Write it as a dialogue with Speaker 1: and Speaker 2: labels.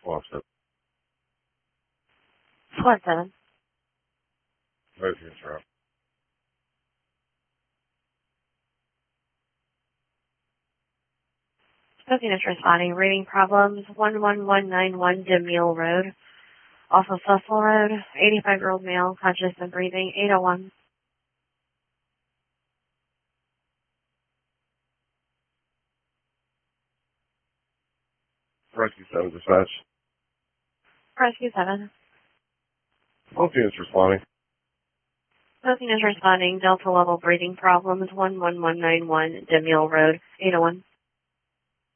Speaker 1: Squad
Speaker 2: Squad 7.
Speaker 1: Both units are up.
Speaker 2: Both units responding. Reading problems. 11191 Demille Road. Off of Fussell Road. 85-year-old male, conscious and breathing. 801.
Speaker 1: Rescue 7 dispatch.
Speaker 2: Rescue 7.
Speaker 1: Both units responding.
Speaker 2: Both units responding. Delta level breathing problems. 11191 Demille Road. 801.